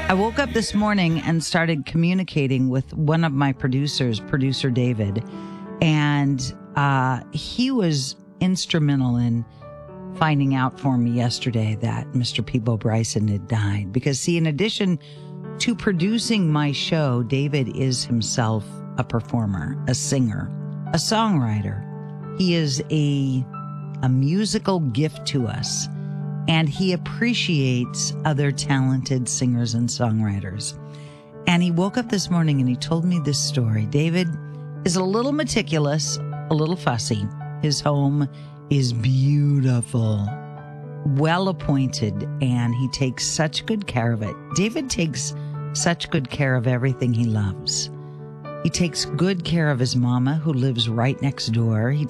I woke up this morning and started communicating with one of my producers, producer David, and he was instrumental in finding out for me yesterday that Mr. Peebo Bryson had died. Because, see, in addition to producing my show, David is himself a performer, a singer, a songwriter. He is a musical gift to us. And he appreciates other talented singers and songwriters. And he woke up this morning and he told me this story. David is a little meticulous, a little fussy. His home is beautiful, well appointed, and he takes such good care of it. David takes such good care of everything he loves. He takes good care of his mama, who lives right next door. He